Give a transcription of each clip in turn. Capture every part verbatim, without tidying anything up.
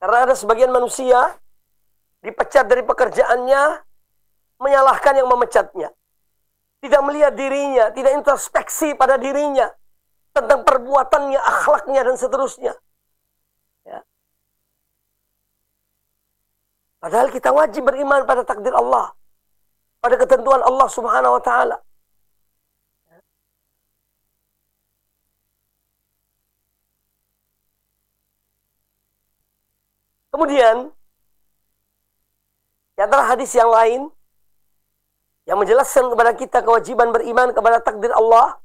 Karena ada sebagian manusia dipecat dari pekerjaannya, menyalahkan yang memecatnya. Tidak melihat dirinya, tidak introspeksi pada dirinya tentang perbuatannya, akhlaknya, dan seterusnya. Ya. Padahal kita wajib beriman pada takdir Allah, pada ketentuan Allah Subhanahu wa Ta'ala. Kemudian, di antara hadis yang lain yang menjelaskan kepada kita kewajiban beriman kepada takdir Allah,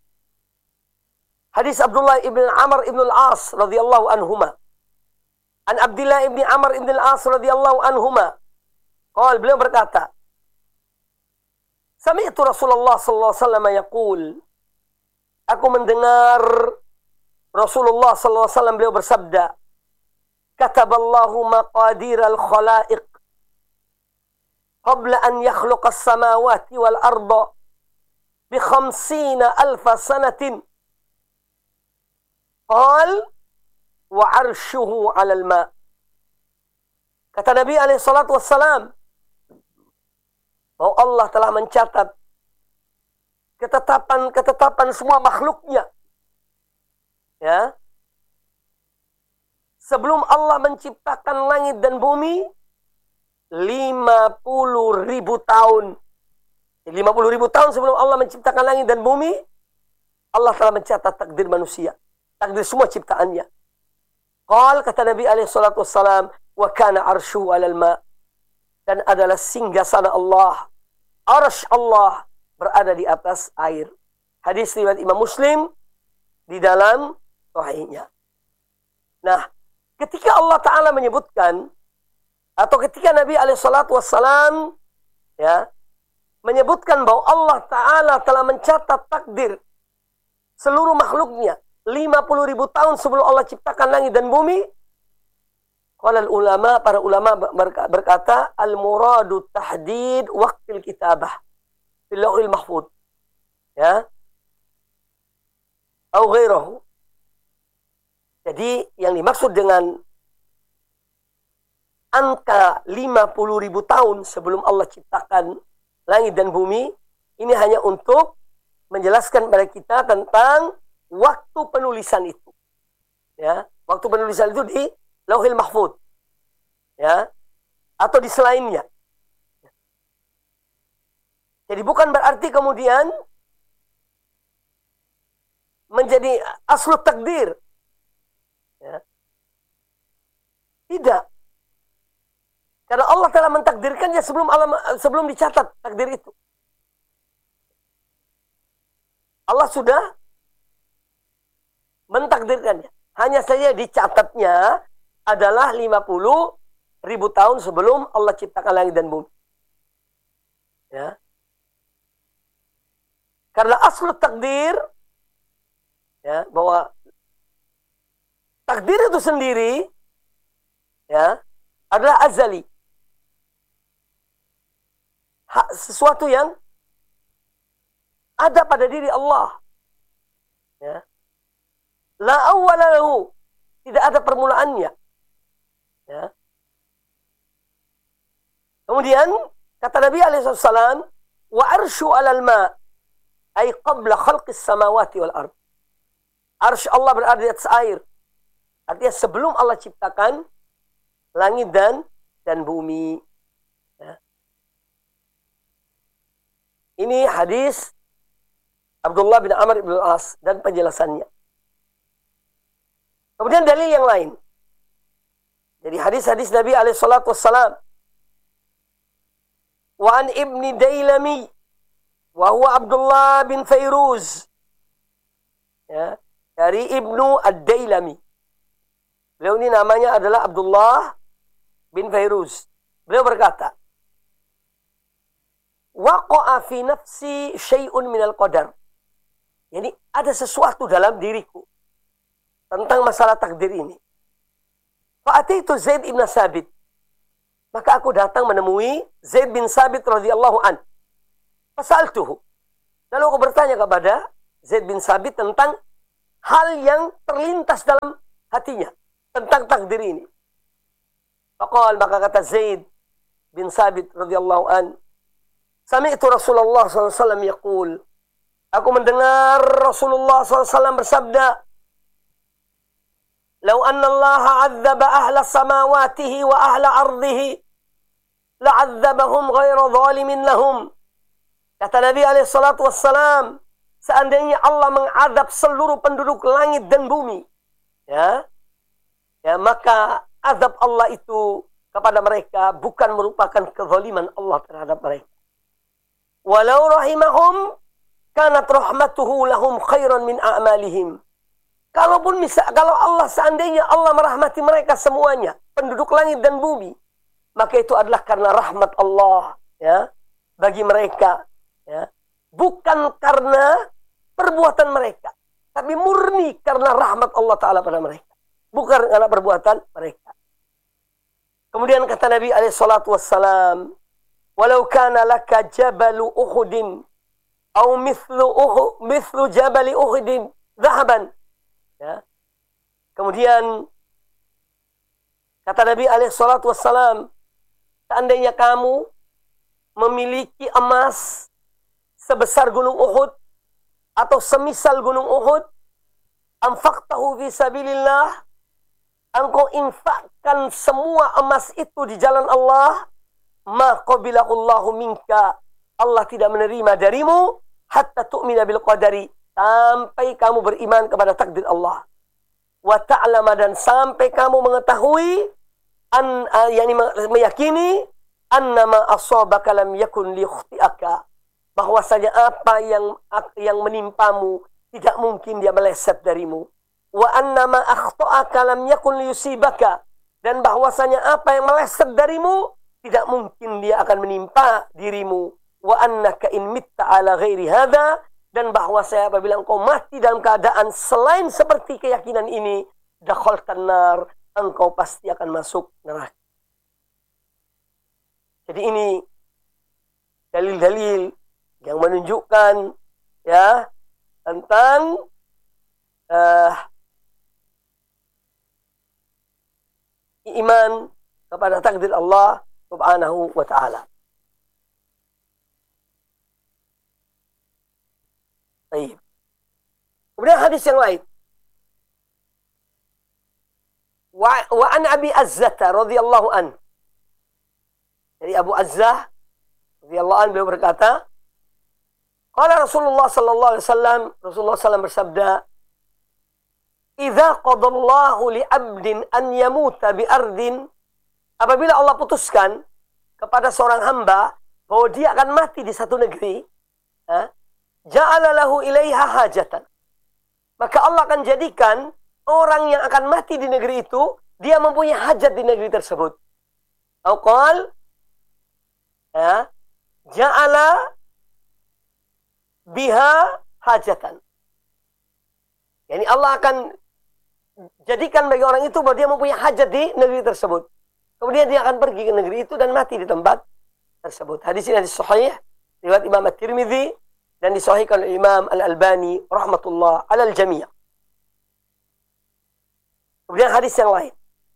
hadis Abdullah ibn Amr ibn al-As radhiyallahu anhuma. An Abdullah ibn Amr ibn al-As radhiyallahu anhuma. Qala, beliau berkata, Sami'tu Rasulullah sallallahu alaihi wasallam yaqul. Aku mendengar Rasulullah sallallahu alaihi wasallam beliau bersabda, Kataballahu maqadir al-khalaiq qabla an yakhluqa as-samawati wal arda bi khamsina alfa sanatin. Qal wa arshuhu 'ala al-ma. Kata Nabi alaihi salatu wassalam, bahwa Allah telah mencatat ketetapan-ketetapan semua makhluknya. Ya. Sebelum Allah menciptakan langit dan bumi, lima puluh ribu tahun. lima puluh ribu tahun sebelum Allah menciptakan langit dan bumi, Allah telah mencatat takdir manusia, takdir semua ciptaannya. Qal, kata Nabi alaihi salatu wassalam, wa kana arsyu 'alal ma. Dan adalah singgasana Allah, arsy Allah berada di atas air. Hadis riwayat Imam Muslim di dalam sahihnya. Nah, ketika Allah Ta'ala menyebutkan, atau ketika Nabi alaihi salatu wassalam ya, menyebutkan bahwa Allah Ta'ala telah mencatat takdir seluruh makhluknya lima puluh ribu tahun sebelum Allah ciptakan langit dan bumi, qala ulama, para ulama berkata, al-muradu tahdid waqtil kitabah fil lauhil mahfuz, ya, atau ghairahu. Jadi yang dimaksud dengan angka lima puluh ribu tahun sebelum Allah ciptakan langit dan bumi, ini hanya untuk menjelaskan kepada kita tentang waktu penulisan itu. Ya, waktu penulisan itu di Lauhil Mahfuz. Ya, atau di selainnya. Jadi bukan berarti kemudian menjadi aslu takdir. Ya. Tidak. Karena Allah telah mentakdirkannya sebelum alam, sebelum dicatat takdir itu. Allah sudah mentakdirkannya. Hanya saja dicatatnya adalah lima puluh ribu tahun sebelum Allah ciptakan langit dan bumi. Ya. Karena aslu takdir, ya, bahwa takdir itu sendiri, ya, adalah azali. Hak, sesuatu yang ada pada diri Allah. Ya. La awwala lahu, tidak ada permulaannya. Ya. Kemudian kata Nabi alaihi wasallam, wa arsyu 'alal ma, ay qabla khalqis samawati wal ard. Arsy Allah berada di atas air. Artinya sebelum Allah ciptakan langit dan dan bumi. Ya. Ini hadis Abdullah bin Amr bin al-As dan penjelasannya. Kemudian dalil yang lain. Jadi hadis-hadis Nabi alaihi salatu wassalam. Wa an ibni Dailami wa huwa Abdullah bin Fairuz. Ya, dari Ibnu Ad-Dailami. Beliau ini namanya adalah Abdullah bin Fairuz. Beliau berkata, waqa'a fi nafsi syai'un minal qadar. Jadi ada sesuatu dalam diriku tentang masalah takdir ini. Fa'ataitu Zaid ibn Sabit. Maka aku datang menemui Zaid bin Sabit radhiyallahu an. Fasaltuhu. Lalu aku bertanya kepada Zaid bin Sabit tentang hal yang terlintas dalam hatinya tentang takdir ini. Faqal, maka kata Zaid bin Sabit radhiyallahu an, sami'tu Rasulullah sallallahu alaihi wasallam yaqul, aku mendengar Rasulullah sallallahu alaihi wasallam bersabda, "Lau anna Allah 'adzaba ahla samawatihi wa ahla ardihi, la'adzabahum ghaira zalimin lahum." Kata Nabi alaihi salatu wassalam, seandainya Allah mengadab seluruh penduduk langit dan bumi, ya, ya maka azab Allah itu kepada mereka bukan merupakan kezaliman Allah terhadap mereka. Walau rahimahum kanat rahmatuhu lahum khairan min a'malihim. Kalaupun misal, kalau Allah seandainya Allah merahmati mereka semuanya, penduduk langit dan bumi, maka itu adalah karena rahmat Allah, ya, bagi mereka, ya, bukan karena perbuatan mereka, tapi murni karena rahmat Allah Ta'ala pada mereka, bukan karena perbuatan mereka. Kemudian kata Nabi alaihi salatu wassalam, walau kana laka jabalu Uhudin au mithlu Uhud mithlu jabali Uhudin dhahaban, ya. Kemudian kata Nabi alaihi salatu wassalam, seandainya kamu memiliki emas sebesar gunung Uhud atau semisal gunung Uhud, anfaqtahu fi sabilillah, engkau infakkan semua emas itu di jalan Allah, ma qabilahu Allahu minka, Allah tidak menerima darimu, hatta tu'mina bil qadari, sampai kamu beriman kepada takdir Allah, wa ta'lama, dan sampai kamu mengetahui, an uh, yakni meyakini, annama asabaka lam yakun liyukhti'aka, bahwasanya apa yang yang menimpamu tidak mungkin dia meleset darimu. Wa annama akhta'aka lam yakun liyusibaka, dan bahwasanya apa yang meleset darimu tidak mungkin dia akan menimpa dirimu. Wa annaka in mitta ala ghairi hadza, dan bahwasanya apabila engkau mati dalam keadaan selain seperti keyakinan ini, dakhaltan nar, engkau pasti akan masuk neraka. Jadi ini dalil-dalil yang menunjukkan, ya, tentang uh, iman kepada takdir Allah Subhanahu wa ta'ala. Baik. Kemudian hadis yang lain. Wa, wa an Abi Azzah radhiyallahu an. Dari Abu Azzah radhiyallahu an, beliau berkata, qala Rasulullah sallallahu alaihi wasallam, Rasulullah sallallahu alaihi wasallam bersabda, "Idza qadallahu li 'abdin an yamuta bi ardin," apabila Allah putuskan kepada seorang hamba bahwa dia akan mati di satu negeri, ha? Ja'ala lahu ilaiha hajatan, maka Allah akan jadikan orang yang akan mati di negeri itu, dia mempunyai hajat di negeri tersebut. Atau qal, ya, ja'ala biha hajatan, yani Allah akan jadikan bagi orang itu bahwa dia mempunyai hajat di negeri tersebut. Kemudian dia akan pergi ke negeri itu dan mati di tempat tersebut. Hadis ini hadis sahih riwayat Imam At-Tirmidzi dan disahihkan oleh Imam Al-Albani rahmatullah alal jami'. Kemudian hadis yang lain.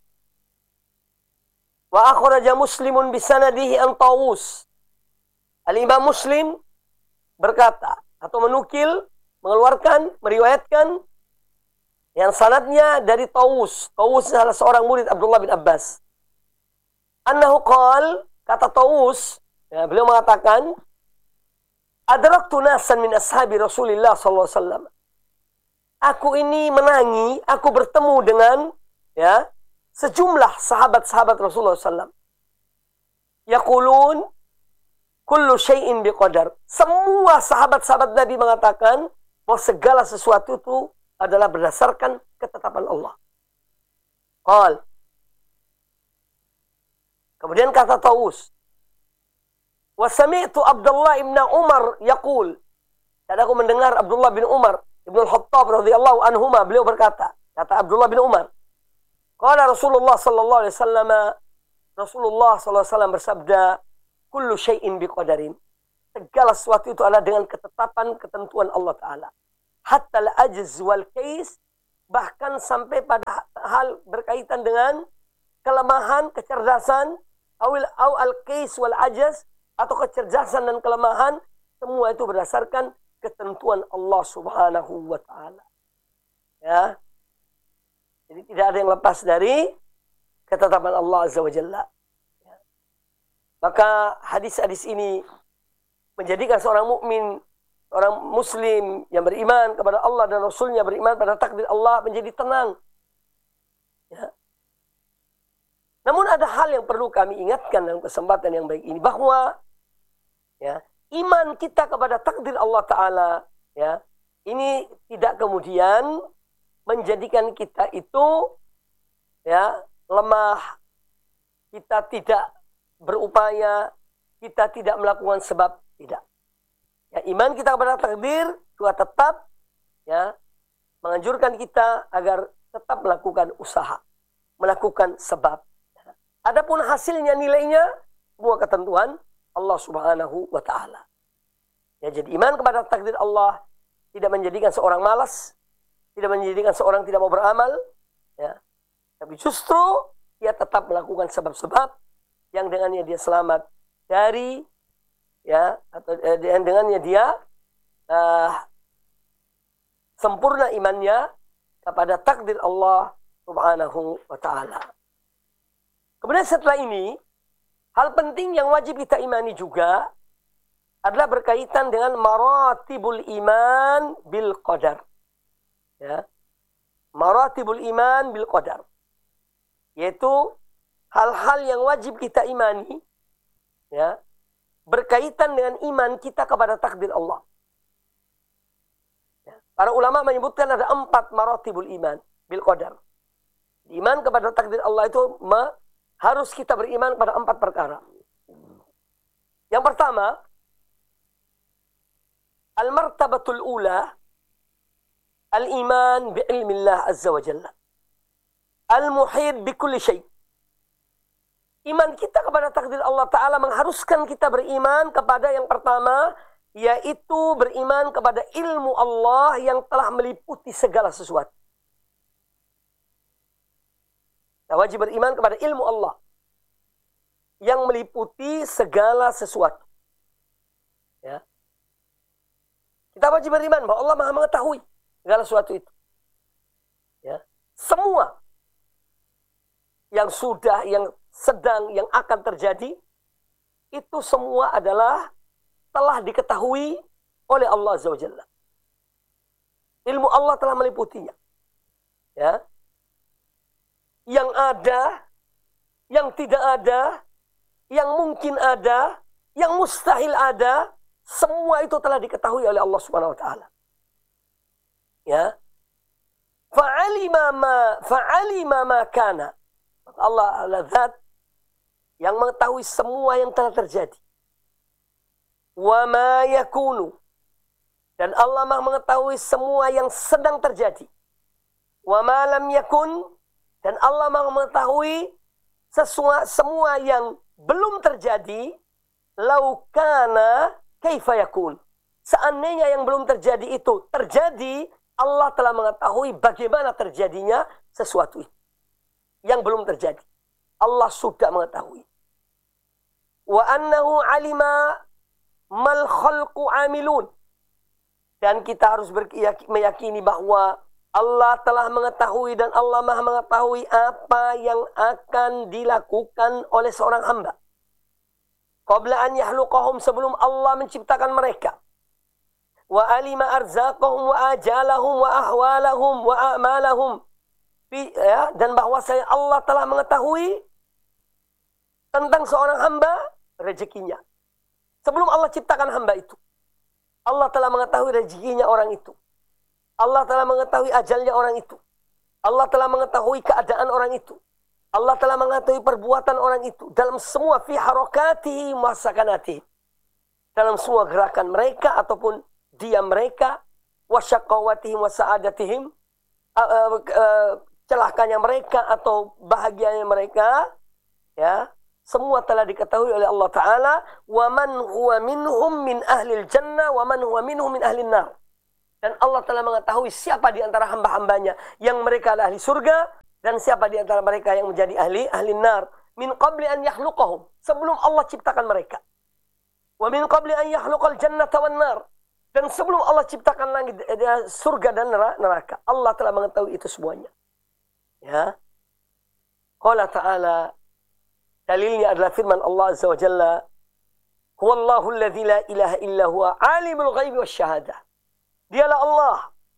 Wa akhraja Muslimun bisanadihi an Tawus. Al-Imam Muslim berkata atau menukil, mengeluarkan, meriwayatkan yang sanadnya dari Tawus. Tawus adalah seorang murid Abdullah bin Abbas. Annahu qal, kata Tawus, ya, beliau mengatakan, adraktu nasan min ashabi Rasulillah sallallahu alaihi wasallam. Aku ini menangi, aku bertemu dengan, ya, sejumlah sahabat-sahabat Rasulullah sallallahu alaihi wasallam. Yaqulun kullu syai'in biqadar. Semua sahabat-sahabat Nabi mengatakan bahwa segala sesuatu itu adalah berdasarkan ketetapan Allah. Qal. Kemudian kata Tawus, wa sami'tu Abdullah ibn Umar yaqul. Dan aku mendengar Abdullah bin Umar Ibnu Al-Khattab radhiyallahu anhuma, beliau berkata, kata Abdullah bin Umar, qala Rasulullah sallallahu alaihi wasallam, Rasulullah sallallahu alaihi wasallam bersabda, kullu syai'in biqadarin. Segala sesuatu itu adalah dengan ketetapan ketentuan Allah Ta'ala. Hatta al-ajz wal kais, bahkan sampai pada hal berkaitan dengan kelemahan, kecerdasan, awil aw al-qais wal ajaz, atau kecerdasan dan kelemahan, semua itu berdasarkan ketentuan Allah Subhanahu wa taala. Ya. Jadi tidak ada yang lepas dari ketetapan Allah Azza wa Jalla. Ya. Maka hadis-hadis ini menjadikan seorang mukmin, orang muslim yang beriman kepada Allah dan Rasulnya, beriman pada takdir Allah, menjadi tenang. Ya. Namun ada hal yang perlu kami ingatkan dalam kesempatan yang baik ini, bahwa ya, iman kita kepada takdir Allah Ta'ala, ya, ini tidak kemudian menjadikan kita itu ya lemah, kita tidak berupaya, kita tidak melakukan sebab, tidak. Ya, iman kita kepada takdir juga tetap ya menganjurkan kita agar tetap melakukan usaha, melakukan sebab. Adapun hasilnya, nilainya, semua ketentuan Allah Subhanahu wa taala. Ya, jadi iman kepada takdir Allah tidak menjadikan seorang malas, tidak menjadikan seorang tidak mau beramal, ya. Tapi justru dia tetap melakukan sebab-sebab yang dengannya dia selamat dari ya atau eh, yang dengannya dia uh, sempurna imannya kepada takdir Allah Subhanahu wa taala. Kemudian setelah ini, hal penting yang wajib kita imani juga adalah berkaitan dengan maratibul iman bil qadar. Ya. Maratibul iman bil qadar. Yaitu hal-hal yang wajib kita imani ya, berkaitan dengan iman kita kepada takdir Allah. Ya. Para ulama menyebutkan ada empat maratibul iman bil qadar. Iman kepada takdir Allah itu ma, harus kita beriman pada empat perkara. Yang pertama, al-martabatul ula, al-iman bi'ilmillah azza wa jalla. Al-muhid bikulli syai'. Iman kita kepada takdir Allah Ta'ala mengharuskan kita beriman kepada yang pertama, yaitu beriman kepada ilmu Allah yang telah meliputi segala sesuatu. Kita wajib beriman kepada ilmu Allah yang meliputi segala sesuatu. Ya. Kita wajib beriman bahwa Allah Maha mengetahui segala sesuatu itu. Ya. Semua yang sudah, yang sedang, yang akan terjadi, itu semua adalah telah diketahui oleh Allah Azza wa Jalla. Ilmu Allah telah meliputinya. Ya. Yang ada, yang tidak ada, yang mungkin ada, yang mustahil ada, semua itu telah diketahui oleh Allah Subhanahu wa taala. Ya. Fa'alima ma fa'alima ma kana. Allah adalah zat yang mengetahui semua yang telah terjadi. Wa ma yakunu. Dan Allah Maha mengetahui semua yang sedang terjadi. Wa ma lam yakun. Dan Allah Maha mengetahui sesuatu, semua yang belum terjadi. Lau kana kaifa yakun. Seandainya yang belum terjadi itu terjadi, Allah telah mengetahui bagaimana terjadinya sesuatu itu yang belum terjadi. Allah sudah mengetahui. Wa annahu alima mal khalqu amilun. Dan kita harus meyakini bahwa Allah telah mengetahui dan Allah Maha mengetahui apa yang akan dilakukan oleh seorang hamba. Qabla an yahluqahum, sebelum Allah menciptakan mereka. Wa alima arzaqahum wa ajalahum wa ahwalahum wa a'malahum. Ya, dan bahwasanya Allah telah mengetahui tentang seorang hamba rezekinya. Sebelum Allah ciptakan hamba itu, Allah telah mengetahui rezekinya orang itu. Allah telah mengetahui ajalnya orang itu. Allah telah mengetahui keadaan orang itu. Allah telah mengetahui perbuatan orang itu dalam semua fi harakatihi wa sakanatihi. Dalam semua gerakan mereka ataupun diam mereka, wa syaqawatihim wa sa'adatihim, uh, uh, uh, celakanya mereka atau bahagianya mereka, ya, semua telah diketahui oleh Allah Ta'ala. Wa man huwa minhum min ahlil jannah wa man huwa minhum min ahlin nar. Dan Allah telah mengetahui siapa di antara hamba-hambanya yang mereka adalah ahli surga Dan siapa di antara mereka yang menjadi ahli ahli nar? Min qabli an yakhluqahum. Sebelum Allah ciptakan mereka. Wa min qabli an yakhluqal jannata wan nar. Dan sebelum Allah ciptakan langit, surga dan neraka, Allah telah mengetahui itu semuanya. Ya. Qala ta'ala, dalilnya adalah firman Allah Azza wa Jalla, Huwallahu alladzi la ilaha illa huwa alimul ghaibi wasyahadah. Dialah Allah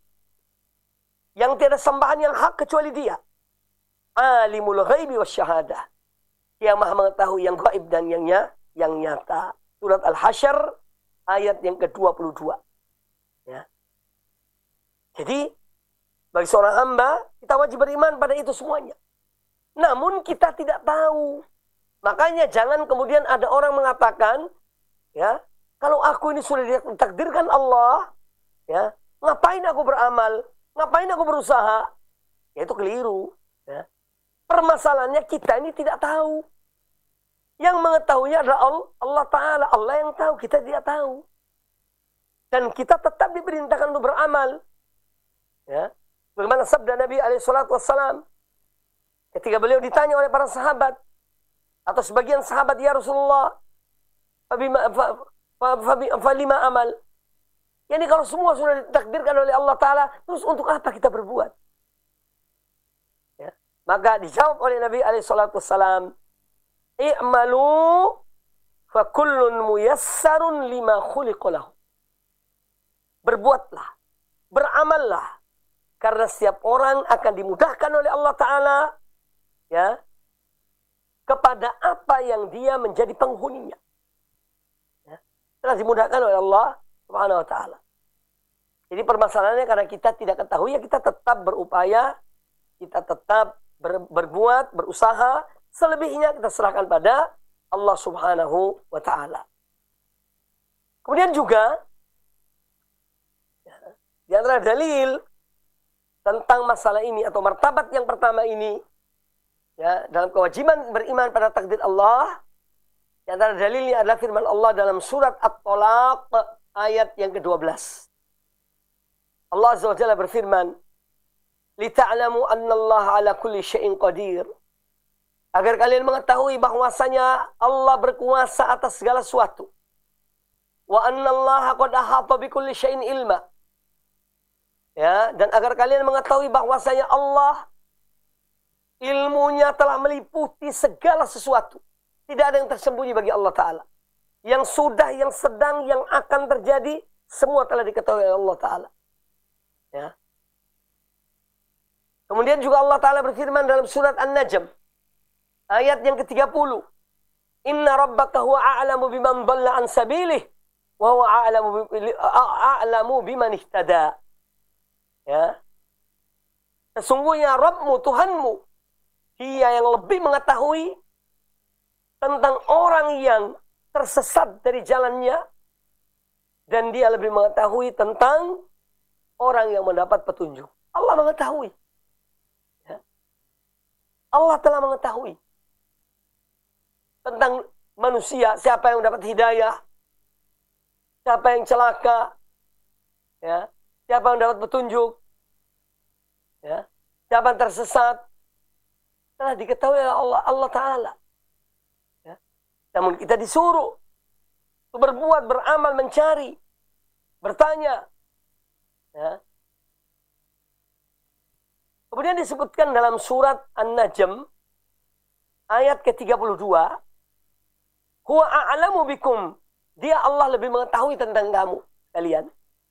yang tiada sembahan yang hak kecuali Dia. Alimul ghaibi wasyahadah. Dia Maha mengetahui yang gaib dan yang yang nyata. Surat Al-Hasyr ayat yang ke dua puluh dua. Ya. Jadi, bagi seorang hamba, kita wajib beriman pada itu semuanya. Namun kita tidak tahu. Makanya jangan kemudian ada orang mengatakan, ya, kalau aku ini sudah ditakdirkan Allah, ya, ngapain aku beramal? Ngapain aku berusaha? Ya, itu keliru. Ya. Permasalahannya kita ini tidak tahu. Yang mengetahuinya adalah Allah, Allah Ta'ala. Allah yang tahu, kita tidak tahu. Dan kita tetap diperintahkan untuk beramal. Ya. Bagaimana sabda Nabi alaihi salatu wassalam ketika beliau ditanya oleh para sahabat atau sebagian sahabat, ya Rasulullah, fabima fa, fa, fa, fa lima amal. Yani kalau semua sudah ditakdirkan oleh Allah Ta'ala, terus untuk apa kita berbuat? Ya. Maka dijawab oleh Nabi alaihi salatu wassalam, i'malu fa kullun muyassarun lima khuliqa lahu. Berbuatlah, beramallah, karena setiap orang akan dimudahkan oleh Allah Ta'ala, ya, kepada apa yang dia menjadi penghuninya. Ya, telah dimudahkan oleh Allah Subhanahu Wa Ta'ala. Jadi permasalahannya karena kita tidak ketahui, ya kita tetap berupaya, kita tetap ber, berbuat, berusaha, selebihnya kita serahkan pada Allah Subhanahu Wa Ta'ala. Kemudian juga, di antara dalil tentang masalah ini atau martabat yang pertama ini, ya, dalam kewajiban beriman pada takdir Allah, di antara dalilnya adalah firman Allah dalam surat At-Talaq ayat yang kedua belas. Allah Azza wa Jalla berfirman, "Lita'lamu anna Allah 'ala kulli syai'in qadir." Agar kalian mengetahui bahwasanya Allah berkuasa atas segala sesuatu. Wa anna Allah qad ahata bi kulli syai'in ilma. Ya, dan agar kalian mengetahui bahwasanya Allah ilmunya telah meliputi segala sesuatu. Tidak ada yang tersembunyi bagi Allah Ta'ala. Yang sudah, yang sedang, yang akan terjadi, semua telah diketahui oleh Allah Ta'ala. Ya. Kemudian juga Allah Ta'ala berfirman dalam surat An-Najm, ayat yang ke tiga puluh. Inna rabbaka huwa a'lamu biman dhalla an sabilih, wa huwa a'lamu a'lamu biman ihtada. Ya. Sesungguhnya Rabbmu, Tuhanmu, Dia yang lebih mengetahui tentang orang yang tersesat dari jalannya, dan Dia lebih mengetahui tentang orang yang mendapat petunjuk. Allah mengetahui. Ya. Allah telah mengetahui tentang manusia, siapa yang mendapat hidayah, siapa yang celaka, ya, siapa yang dapat petunjuk, ya, siapa yang tersesat, telah diketahui oleh Allah, Allah Ta'ala. Ya. Namun kita disuruh untuk berbuat, beramal, mencari, bertanya. Ya. Kemudian disebutkan dalam surat An-Najm ayat ke tiga puluh dua, Huwa a'lamu bikum. Dia Allah lebih mengetahui tentang kamu, kalian.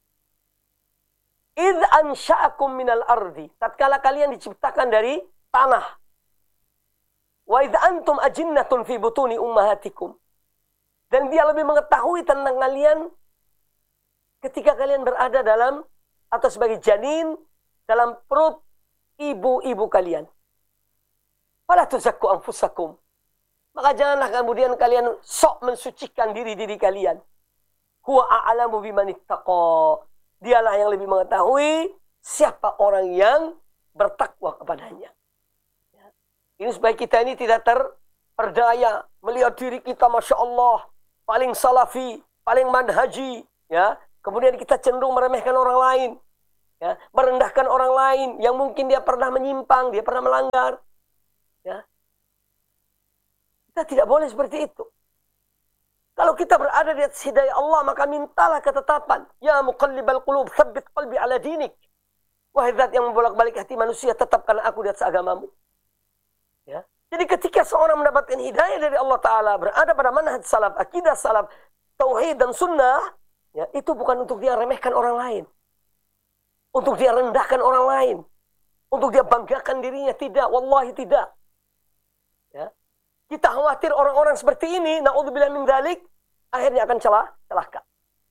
Idh ansha'akum minal ardi. Tatkala kalian diciptakan dari tanah. Wa idh antum ajinnatun fi butuni ummahatikum. Dan Dia lebih mengetahui tentang kalian ketika kalian berada dalam atau sebagai janin dalam perut ibu-ibu kalian. Fala tuzakku anfusakum. Maka janganlah kemudian kalian sok mensucikan diri-diri kalian. Huwa a'lamu biman ittaqa. Dialah yang lebih mengetahui siapa orang yang bertakwa kepadanya. Ya. Ini supaya kita ini tidak terperdaya melihat diri kita, Masya Allah, paling salafi, paling manhaji. Ya. Kemudian kita cenderung meremehkan orang lain. Ya, merendahkan orang lain yang mungkin dia pernah menyimpang, dia pernah melanggar. Ya. Kita tidak boleh seperti itu. Kalau kita berada di atas hidayah Allah, maka mintalah ketetapan. Ya muqallibal qulub, tsabbit qalbi ala dinik. Wahai zat yang membolak-balik hati manusia, tetapkan aku di atas agamamu. Ya. Jadi ketika seorang mendapatkan hidayah dari Allah Ta'ala, berada pada manhaj salaf, akidah salaf, tauhid dan sunnah, ya, itu bukan untuk dia remehkan orang lain. Untuk dia rendahkan orang lain. Untuk dia banggakan dirinya. Tidak. Wallahi tidak. Ya. Kita khawatir orang-orang seperti ini, na'udzubillah min dzalik, akhirnya akan celah, celaka.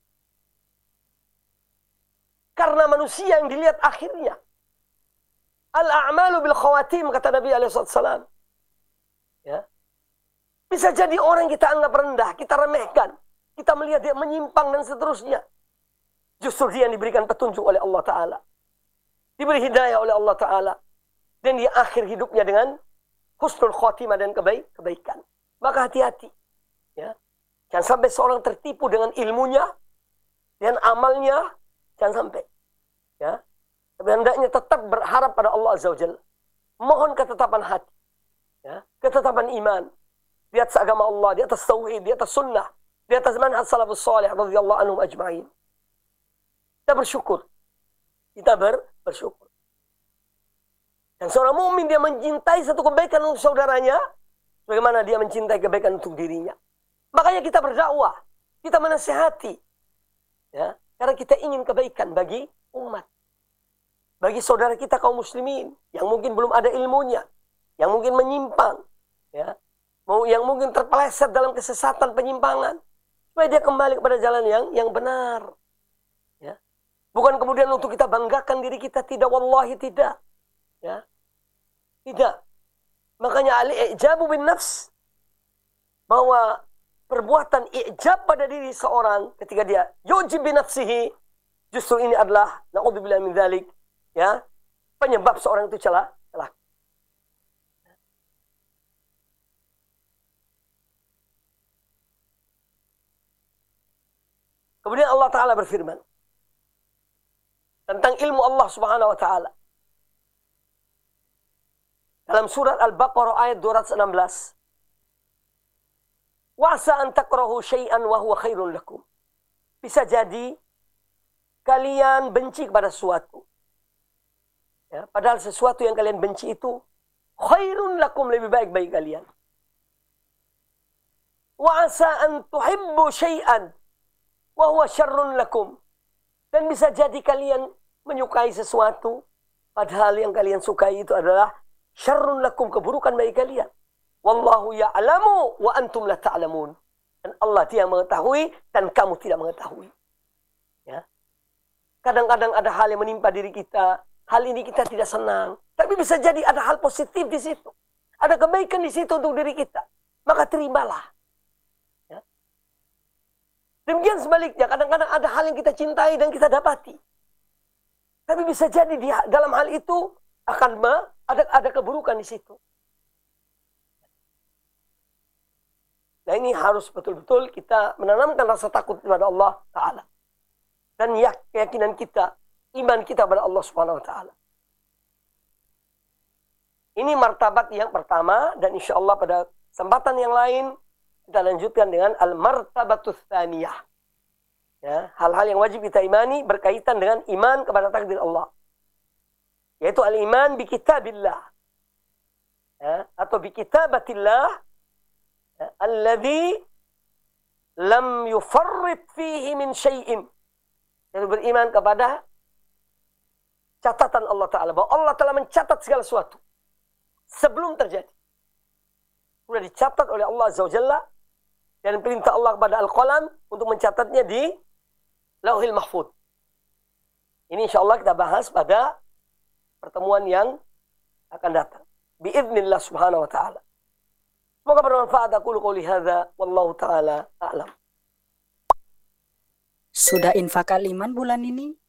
Karena manusia yang dilihat akhirnya. Al-a'malu bil khawatim, kata Nabi alaihi wasallam. Ya. Bisa jadi orang kita anggap rendah, kita remehkan. Kita melihat dia menyimpang dan seterusnya. Justru dia yang diberikan petunjuk oleh Allah Ta'ala. Diberi hidayah oleh Allah Ta'ala. Dan dia akhir hidupnya dengan husnul khotimah dan kebaik, kebaikan. Maka hati-hati. Ya. Jangan sampai seorang tertipu dengan ilmunya. Dan amalnya. Jangan sampai. Ya. Tapi hendaknya tetap berharap pada Allah Azza wa Jalla. Mohon ketetapan hati. Ya. Ketetapan iman. Di atas agama Allah. Di atas tauhid. Di atas sunnah. Di atas manhaj salafus salih. Radhiyallahu anhum ajma'in. Kita bersyukur. Kita ber, bersyukur. Dan seorang mukmin dia mencintai satu kebaikan untuk saudaranya, bagaimana dia mencintai kebaikan untuk dirinya. Makanya kita berdakwah, kita menasihati, ya, karena kita ingin kebaikan bagi umat, bagi saudara kita kaum muslimin yang mungkin belum ada ilmunya, yang mungkin menyimpang, ya, mau yang mungkin terpeleset dalam kesesatan penyimpangan, supaya dia kembali kepada jalan yang yang benar. Bukan kemudian untuk kita banggakan diri kita. Tidak, wallahi tidak. Ya. Tidak. Makanya al-i'jabu bin nafs. Bahwa perbuatan i'jab pada diri seorang ketika dia yujib bin nafsihi. Justru ini adalah, na'udzubillah min dzalik, ya, penyebab seorang itu celah. celah. Kemudian Allah Ta'ala berfirman tentang ilmu Allah Subhanahu wa Ta'ala. Dalam surat Al-Baqarah ayat dua ratus enam belas. Wa asa an takrahu syai'an wa huwa khairun lakum. Bisa jadi kalian benci kepada sesuatu. Ya, padahal sesuatu yang kalian benci itu khairun lakum, lebih baik bagi kalian. Wa asa an tuhibbu syai'an wa huwa syarrun lakum. Dan bisa jadi kalian menyukai sesuatu, padahal yang kalian sukai itu adalah syarrun lakum, keburukan bagi kalian. Wallahu ya'lamu wa antum la ta'lamun. Dan Allah dia mengetahui dan kamu tidak mengetahui. Ya. Kadang-kadang ada hal yang menimpa diri kita, hal ini kita tidak senang, tapi bisa jadi ada hal positif di situ. Ada kebaikan di situ untuk diri kita. Maka terimalah. Ya. Demikian sebaliknya, kadang-kadang ada hal yang kita cintai dan kita dapati. Tapi bisa jadi di dalam hal itu akan ada ada keburukan di situ. Nah, ini harus betul-betul kita menanamkan rasa takut kepada Allah Ta'ala. Dan keyakinan kita, iman kita kepada Allah Subhanahu Wa Ta'ala. Ini martabat yang pertama, dan insya Allah pada kesempatan yang lain kita lanjutkan dengan al-martabatus tsaniyah. Ya, hal-hal yang wajib kita imani berkaitan dengan iman kepada takdir Allah. Yaitu al-iman bi kitabillah. Ya, atau bi kitabatillah, ya, alladhi lam yufarrit fihi min syai'in. Yaitu beriman kepada catatan Allah Ta'ala. Bahwa Allah telah mencatat segala sesuatu sebelum terjadi. Sudah dicatat oleh Allah Azza wa Jalla. Dan perintah Allah kepada Al-Qalam untuk mencatatnya di Lauhil Mahfuz. Ini insya Allah kita bahas pada pertemuan yang akan datang. Biiznillah subhanahu wa ta'ala. Semoga bermanfaat. Aku qouli hadza wallahu ta'ala a'lam. Sudah infak Al-Iman bulan ini?